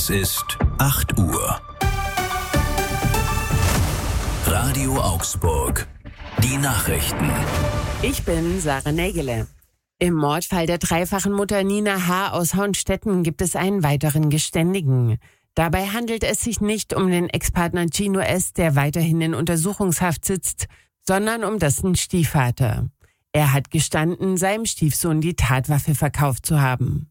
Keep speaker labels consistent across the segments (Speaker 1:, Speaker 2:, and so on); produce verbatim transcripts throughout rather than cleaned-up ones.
Speaker 1: Es ist acht Uhr. Radio Augsburg. Die Nachrichten.
Speaker 2: Ich bin Sarah Nägele. Im Mordfall der dreifachen Mutter Nina H. aus Hohenstetten gibt es einen weiteren Geständigen. Dabei handelt es sich nicht um den Ex-Partner Gino S., der weiterhin in Untersuchungshaft sitzt, sondern um dessen Stiefvater. Er hat gestanden, seinem Stiefsohn die Tatwaffe verkauft zu haben.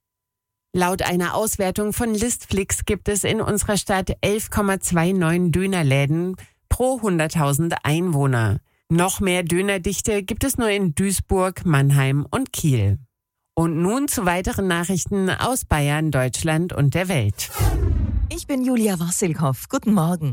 Speaker 2: Laut einer Auswertung von Listflix gibt es in unserer Stadt elf Komma neunundzwanzig Dönerläden pro hunderttausend Einwohner. Noch mehr Dönerdichte gibt es nur in Duisburg, Mannheim und Kiel. Und nun zu weiteren Nachrichten aus Bayern, Deutschland und der Welt.
Speaker 3: Ich bin Julia Wassilkow. Guten Morgen.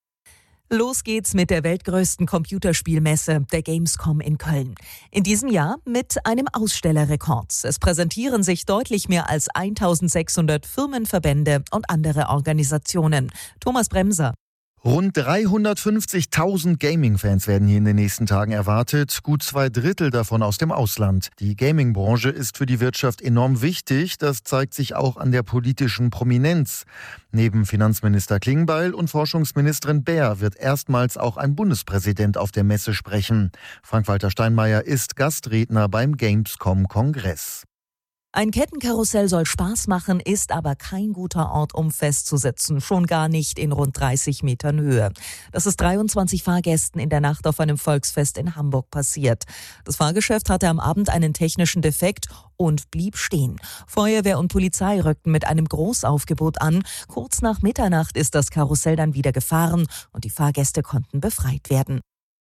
Speaker 3: Los geht's mit der weltgrößten Computerspielmesse, der Gamescom in Köln. In diesem Jahr mit einem Ausstellerrekord. Es präsentieren sich deutlich mehr als eintausendsechshundert Firmen, Verbände und andere Organisationen. Thomas Bremser.
Speaker 4: Rund dreihundertfünfzigtausend Gaming-Fans werden hier in den nächsten Tagen erwartet, gut zwei Drittel davon aus dem Ausland. Die Gaming-Branche ist für die Wirtschaft enorm wichtig, das zeigt sich auch an der politischen Prominenz. Neben Finanzminister Klingbeil und Forschungsministerin Baer wird erstmals auch ein Bundespräsident auf der Messe sprechen. Frank-Walter Steinmeier ist Gastredner beim Gamescom-Kongress.
Speaker 3: Ein Kettenkarussell soll Spaß machen, ist aber kein guter Ort, um festzusitzen. Schon gar nicht in rund dreißig Metern Höhe. Das ist dreiundzwanzig Fahrgästen in der Nacht auf einem Volksfest in Hamburg passiert. Das Fahrgeschäft hatte am Abend einen technischen Defekt und blieb stehen. Feuerwehr und Polizei rückten mit einem Großaufgebot an. Kurz nach Mitternacht ist das Karussell dann wieder gefahren und die Fahrgäste konnten befreit werden.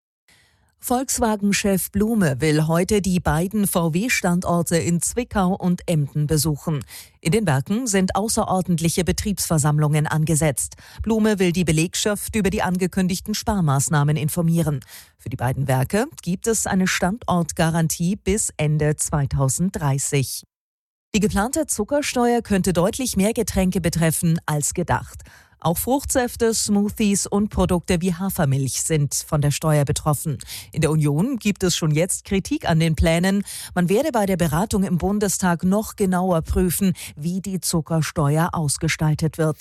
Speaker 3: Volkswagen-Chef Blume will heute die beiden V W-Standorte in Zwickau und Emden besuchen. In den Werken sind außerordentliche Betriebsversammlungen angesetzt. Blume will die Belegschaft über die angekündigten Sparmaßnahmen informieren. Für die beiden Werke gibt es eine Standortgarantie bis Ende zweitausenddreißig. Die geplante Zuckersteuer könnte deutlich mehr Getränke betreffen als gedacht. Auch Fruchtsäfte, Smoothies und Produkte wie Hafermilch sind von der Steuer betroffen. In der Union gibt es schon jetzt Kritik an den Plänen. Man werde bei der Beratung im Bundestag noch genauer prüfen, wie die Zuckersteuer ausgestaltet wird.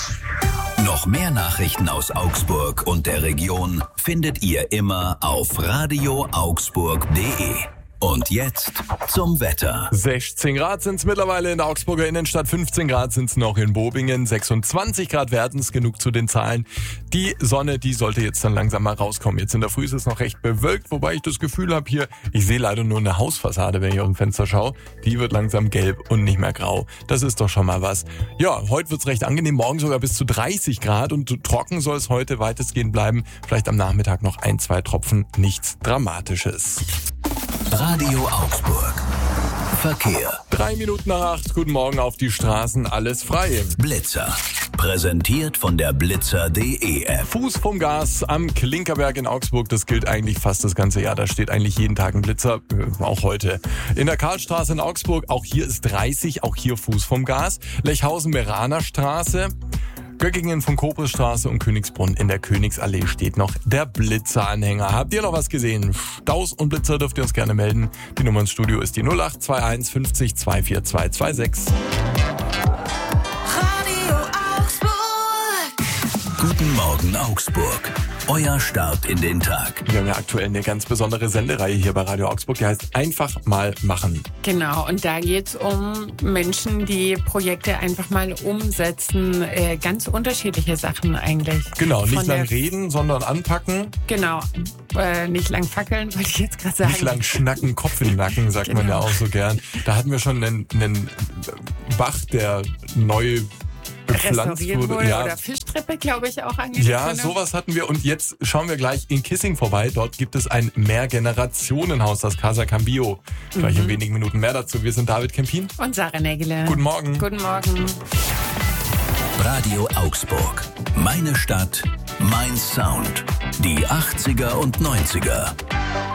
Speaker 1: Noch mehr Nachrichten aus Augsburg und der Region findet ihr immer auf radio augsburg punkt de. Und jetzt zum Wetter.
Speaker 5: sechzehn Grad sind es mittlerweile in der Augsburger Innenstadt, fünfzehn Grad sind es noch in Bobingen, sechsundzwanzig Grad werden es, genug zu den Zahlen. Die Sonne, die sollte jetzt dann langsam mal rauskommen. Jetzt in der Früh ist es noch recht bewölkt, wobei ich das Gefühl habe hier, ich sehe leider nur eine Hausfassade, wenn ich aus dem Fenster schaue. Die wird langsam gelb und nicht mehr grau. Das ist doch schon mal was. Ja, heute wird es recht angenehm, morgen sogar bis zu dreißig Grad und trocken soll es heute weitestgehend bleiben. Vielleicht am Nachmittag noch ein, zwei Tropfen, nichts Dramatisches.
Speaker 1: Radio Augsburg. Verkehr.
Speaker 5: Drei Minuten nach acht. Guten Morgen auf die Straßen. Alles frei.
Speaker 1: Blitzer. Präsentiert von der Blitzer punkt de App.
Speaker 5: Fuß vom Gas am Klinkerberg in Augsburg. Das gilt eigentlich fast das ganze Jahr. Da steht eigentlich jeden Tag ein Blitzer. Auch heute. In der Karlstraße in Augsburg. Auch hier ist dreißig. Auch hier Fuß vom Gas. Lechhausen-Meraner Straße. Göckingen von Kopestraße und Königsbrunn in der Königsallee steht noch der Blitzeranhänger. Habt ihr noch was gesehen? Staus und Blitzer dürft ihr uns gerne melden. Die Nummer ins Studio ist die null acht zwei eins fünfzig zwei vier zwei zwei sechs.
Speaker 6: Radio Augsburg.
Speaker 1: Guten Morgen Augsburg. Euer Start in den Tag.
Speaker 5: Wir haben ja aktuell eine ganz besondere Sendereihe hier bei Radio Augsburg, die heißt Einfach mal machen.
Speaker 2: Genau, und da geht es um Menschen, die Projekte einfach mal umsetzen. Äh, ganz unterschiedliche Sachen eigentlich.
Speaker 5: Genau, nicht
Speaker 2: Von
Speaker 5: lang
Speaker 2: der-
Speaker 5: reden, sondern anpacken.
Speaker 2: Genau, äh, nicht lang fackeln, wollte ich jetzt gerade sagen.
Speaker 5: Nicht lang schnacken, Kopf in den Nacken, sagt man ja
Speaker 2: Genau.
Speaker 5: auch so gern. Da hatten wir schon einen, einen Bach, der neu bepflanzt
Speaker 2: Restauriert
Speaker 5: wurde.
Speaker 2: wurde
Speaker 5: Ja.
Speaker 2: oder Fischtreppe, glaube ich, auch angelegt
Speaker 5: Ja,
Speaker 2: wurde.
Speaker 5: sowas hatten wir und jetzt schauen wir gleich in Kissing vorbei. Dort gibt es ein Mehrgenerationenhaus, das Casa Cambio. Gleich in wenigen Minuten mehr dazu. Wir sind David Kempin.
Speaker 2: Und Sarah Nägele.
Speaker 5: Guten Morgen.
Speaker 2: Guten Morgen.
Speaker 1: Radio Augsburg. Meine Stadt, mein Sound. Die achtziger und neunziger.